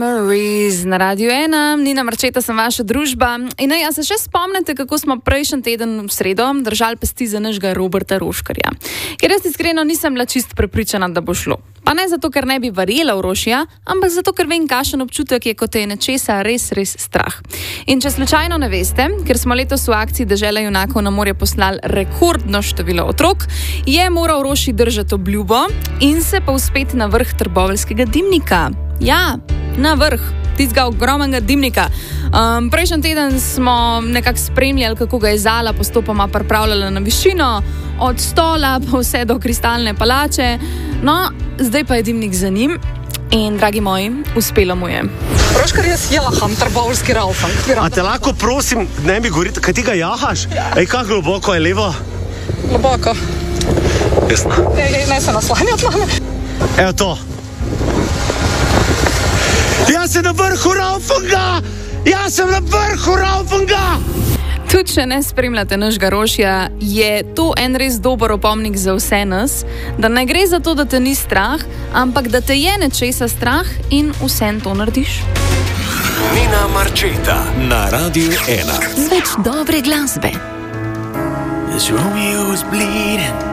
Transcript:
Maurice na Radiu 1, Nina Marčeta sem vaša družba. In ja se še spomnite, kako smo prejšnji teden v sredo držali pesti za našega Roberta Roškarja. Ker jaz iskreno nisem bila čist prepričana, da bo šlo. Pa ne zato, ker ne bi verjela v Rošija, ampak zato, ker vem, kakšen občutek je, ko te je nečesa res strah. In če slučajno ne veste, ker smo letos v akciji Dežela junakov na morje poslali rekordno število otrok, je moral Roši držati obljubo in se povzpeti na vrh trboveljskega dimnika. Ja, na vrh tistega ogromnega dimnika. Prejšnji teden smo nekako spremljali, kako ga je Zala postopoma pripravljala na višino, od stola pa vse do kristalne palače. No, zdaj pa je dimnik za njim in, dragi moji, uspelo mu je. Roškar, jaz jaham trboveljski raufang. A te lahko prosim, ne mi govoriti, kaj ti ga jahaš? Ja. Ej, kako globoko je levo? Globoko. Jasno. Ne se naslanjati na me. Evo to. Jaz sem na vrhu raufanga! Jaz sem na vrhu raufanga! Tudi če ne spremljate našega Rošija, je to en res dober opomnik za vse nas, da ne gre za to, da te ni strah, ampak da te je nečesa strah in vsem to narediš. Nina Marčeta na Radiu 1. Z več dobre glasbe. As Romeo was bleeding